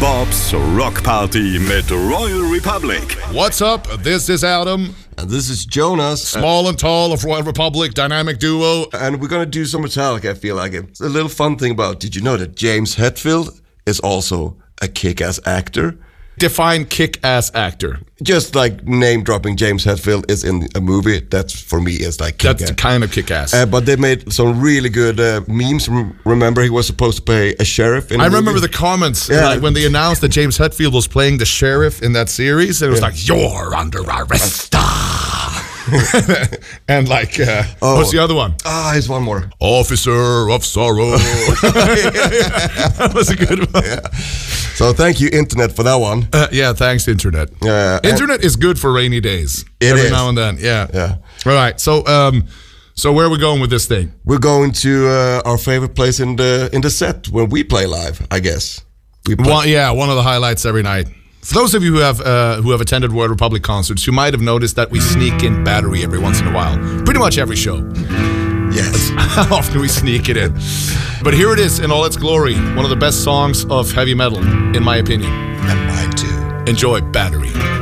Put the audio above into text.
Bob's Rock Party mit Royal Republic. What's up? This is Adam. And this is Jonas. Small and tall of Royal Republic, dynamic duo. And we're gonna do some Metallica, I feel like. It's a little fun thing about, did you know that James Hetfield is also a kick-ass actor? Define kick-ass actor. Just like name-dropping James Hetfield is in a movie, that's for me is like kick-ass. That's kind of kick-ass. But they made some really good memes. Remember, he was supposed to play a sheriff in a movie? remember the comments like, when they announced that James Hetfield was playing the sheriff in that series. And it was like, "You're under arrest." And like, what's the other one? Here's one more. Officer of Sorrow. That was a good one. Yeah. So thank you, Internet, for that one. Yeah, thanks, Internet. Internet is good for rainy days. Every now and then. Yeah. All right. So where are we going with this thing? We're going to our favorite place in the set when we play live, I guess. One of the highlights every night. For those of you who have attended Royal Republic concerts, you might have noticed that we sneak in Battery every once in a while. Pretty much every show. Yes. How often we sneak it in. But here it is in all its glory. One of the best songs of heavy metal, in my opinion. And mine too. Enjoy Battery.